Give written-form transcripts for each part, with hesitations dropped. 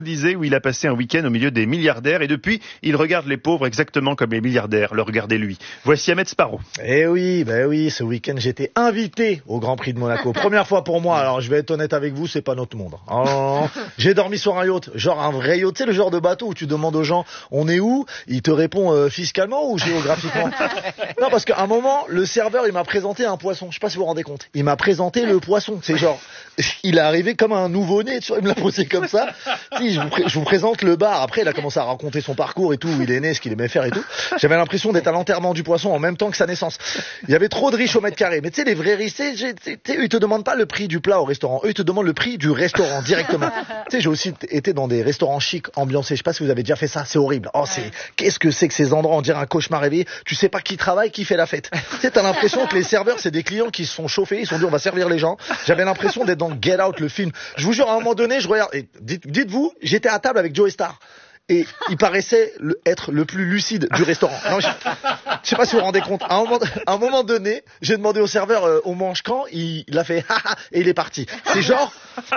Disait où il a passé un week-end au milieu des milliardaires et depuis, il regarde les pauvres exactement comme les milliardaires le regardaient lui. Voici Ahmed Sparrow. Eh oui, ce week-end j'étais invité au Grand Prix de Monaco. Première fois pour moi, alors je vais être honnête avec vous, c'est pas notre monde. Oh, j'ai dormi sur un yacht, genre un vrai yacht, tu sais le genre de bateau où tu demandes aux gens on est où, il te répond fiscalement ou géographiquement. Non, parce qu'à un moment, le serveur il m'a présenté un poisson, je sais pas si vous vous rendez compte. Il m'a présenté le poisson, c'est genre, il est arrivé comme un nouveau-né, tu vois, il me l'a posé comme ça. Si, je vous présente le bar. Après, il a commencé à raconter son parcours et tout, où il est né, ce qu'il aimait faire et tout. J'avais l'impression d'être à l'enterrement du poisson en même temps que sa naissance. Il y avait trop de riches au mètre carré. Mais tu sais, les vrais riches, eux, ils te demandent pas le prix du plat au restaurant. Eux, ils te demandent le prix du restaurant directement. Tu sais, j'ai aussi été dans des restaurants chics, ambiancés. Je sais pas si vous avez déjà fait ça. C'est horrible. Oh, qu'est-ce que c'est que ces endroits? On dirait un cauchemar réveillé. Tu sais pas qui travaille, qui fait la fête. Tu sais, t'as l'impression que les serveurs, c'est des clients qui se sont chauffés. Ils se sont dit, on va servir les gens. J'avais l'impression d'être dans Get Out, le film. Je vous jure, à un moment donné, je regarde, et dites-vous, j'étais à table avec Joey Star. Et il paraissait être le plus lucide du restaurant. Non, je sais pas si vous vous rendez compte. À un moment donné, j'ai demandé au serveur, on mange quand? Il a fait haha et il est parti. C'est genre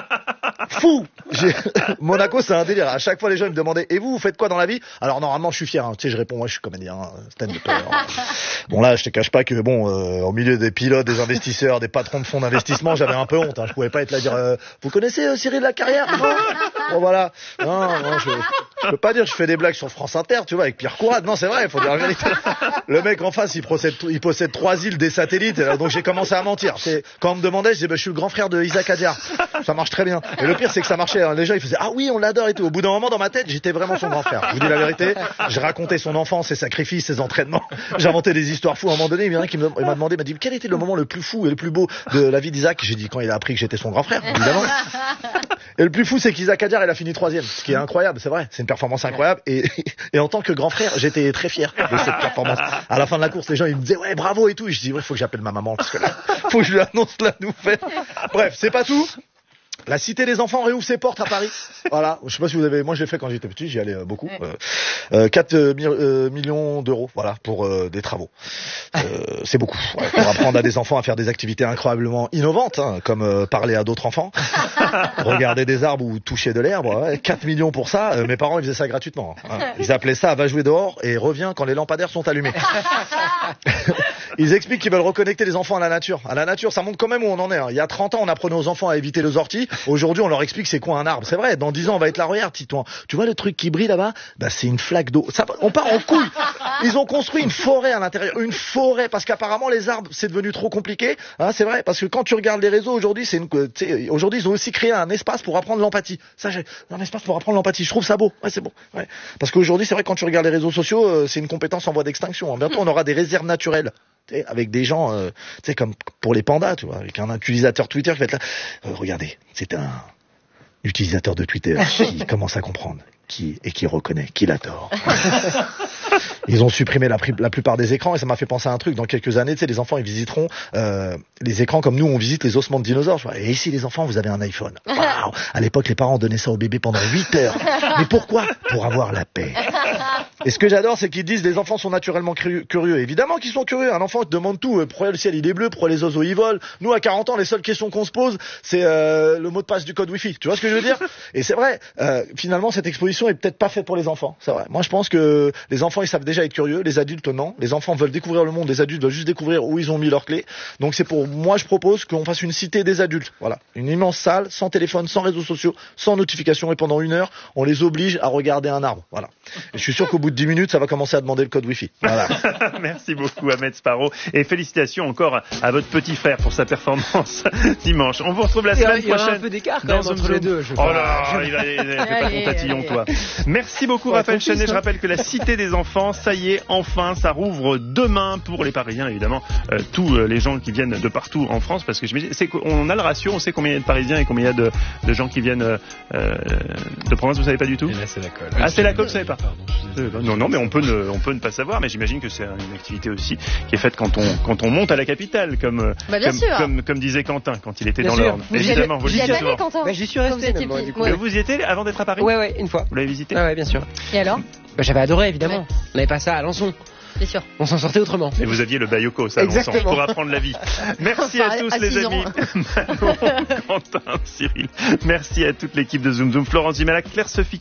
fou. Monaco, c'est un délire. À chaque fois, les gens ils me demandaient, et vous faites quoi dans la vie? Alors normalement, je suis fier. Hein. Tu sais, je réponds, moi, je suis comédien, stand-up. Bon là, je te cache pas que au milieu des pilotes, des investisseurs, des patrons de fonds d'investissement, j'avais un peu honte. Hein. Je pouvais pas être là dire, vous connaissez Cyril Lacarrière? Bon voilà. Non, je peux pas dire que je fais des blagues sur France Inter, tu vois, avec Pierre Courade. Non, c'est vrai, il faut dire la vérité. Le mec en face, il possède 3 îles, des satellites, donc j'ai commencé à mentir. Quand on me demandait, je disais, je suis le grand frère de Isaac Adia. Ça marche très bien. Et le pire, c'est que ça marchait. Hein. Les gens, ils faisaient, ah oui, on l'adore et tout. Au bout d'un moment, dans ma tête, j'étais vraiment son grand frère. Je vous dis la vérité. Je racontais son enfance, ses sacrifices, ses entraînements. J'inventais des histoires fous. À un moment donné, il y en a un qui m'a demandé, il m'a dit, quel était le moment le plus fou et le plus beau de la vie d'Isaac? J'ai dit, quand il a appris que j'étais son grand frère, évidemment. Et le plus fou, c'est qu'Isaac Adia, il a fini 3e. Ce qui est incroyable, c'est vrai. C'est une performance incroyable. Et en tant que grand frère, j'étais très fier de cette performance. À la fin de la course, les gens, ils me disaient, ouais, bravo et tout. Et je dis, ouais, faut que j'appelle ma maman, parce que là, faut que je lui annonce la nouvelle. Bref, c'est pas tout. La Cité des Enfants réouvre ses portes à Paris. Voilà. Je sais pas si vous avez, moi je l'ai fait quand j'étais petit, j'y allais beaucoup. 4 millions d'euros, voilà, pour des travaux. C'est beaucoup. Ouais, pour apprendre à des enfants à faire des activités incroyablement innovantes, hein, comme parler à d'autres enfants, regarder des arbres ou toucher de l'herbe. Ouais, 4 millions pour ça. Mes parents ils faisaient ça gratuitement. Hein. Ils appelaient ça va jouer dehors et reviens quand les lampadaires sont allumés. Ils expliquent qu'ils veulent reconnecter les enfants à la nature. À la nature, ça montre quand même où on en est. Hein. Il y a 30 ans, on apprenait aux enfants à éviter les orties. Aujourd'hui, on leur explique c'est quoi un arbre. C'est vrai, dans 10 ans, on va être là, regarde, Titouan. Tu vois le truc qui brille là-bas? Bah, c'est une flaque d'eau. Ça, on part en couille. Ils ont construit une forêt à l'intérieur. Une forêt, parce qu'apparemment, les arbres, c'est devenu trop compliqué. Hein, c'est vrai, parce que quand tu regardes les réseaux, aujourd'hui, aujourd'hui, ils ont aussi créé un espace pour apprendre l'empathie. Ça, un espace pour apprendre l'empathie. Je trouve ça beau. Ouais, c'est beau. Ouais. Parce qu'aujourd'hui, c'est vrai, quand tu regardes les réseaux sociaux, c'est une compétence en voie d'extinction. Hein. Bientôt, on aura des réserves naturelles. Avec des gens, comme pour les pandas, tu vois, avec un utilisateur Twitter qui va être là. Regardez, c'est un utilisateur de Twitter qui commence à comprendre qui reconnaît qu'il a tort. Ils ont supprimé la plupart des écrans et ça m'a fait penser à un truc. Dans quelques années, les enfants ils visiteront les écrans comme nous on visite les ossements de dinosaures. Et ici les enfants, vous avez un iPhone. Waouh. À l'époque, les parents donnaient ça au bébé pendant 8 heures. Mais pourquoi? Pour avoir la paix. Et ce que j'adore, c'est qu'ils disent les enfants sont naturellement curieux. Évidemment qu'ils sont curieux. Un enfant te demande tout. Pourquoi le ciel il est bleu? Pourquoi les oiseaux ils volent? Nous à 40 ans, les seules questions qu'on se pose, c'est le mot de passe du code Wi-Fi. Tu vois ce que je veux dire? Et c'est vrai. Finalement, cette exposition est peut-être pas faite pour les enfants. C'est vrai. Moi, je pense que les enfants ils savent déjà être curieux. Les adultes non. Les enfants veulent découvrir le monde. Les adultes veulent juste découvrir où ils ont mis leurs clés. Donc c'est pour moi, je propose qu'on fasse une cité des adultes. Voilà, une immense salle, sans téléphone, sans réseaux sociaux, sans notification. Et pendant 1 heure, on les oblige à regarder un arbre. Voilà. Et je suis sûr qu'au bout de 10 minutes, ça va commencer à demander le code Wi-Fi. Voilà. Merci beaucoup Ahmed Sparrow et félicitations encore à votre petit frère pour sa performance dimanche. On vous retrouve la semaine prochaine. Il y aura un peu d'écart quand même entre les deux. Oh là, il fait pas ton tatillon toi. Merci beaucoup Raphaël Chenet. Je rappelle que la Cité des Enfants, ça y est, enfin, ça rouvre demain pour les Parisiens évidemment, tous les gens qui viennent de partout en France parce que on a le ratio, on sait combien il y a de Parisiens et combien il y a de gens qui viennent de province. Vous savez pas du tout? Et là, c'est la colle. Ah, c'est la colle, vous savez pas? Non, mais on peut ne pas savoir, mais j'imagine que c'est une activité aussi qui est faite quand on monte à la capitale, comme disait Quentin quand il était dans l'Orne. Évidemment, vous j'y suis souvent. Bah, j'y suis resté. Vous y étiez avant d'être à Paris? Ouais, une fois. Vous l'avez visité? Ouais, bien sûr. Et alors? Bah, j'avais adoré, évidemment. Ouais. On n'avait pas ça à Alençon. C'est sûr. On s'en sortait autrement. Et vous aviez le Bayoko, ça, pour apprendre la vie. Merci à tous les amis. Manon, Quentin, Cyril. Merci à toute l'équipe de Zoom Zoom. Florence Dimalac, Claire Sophie.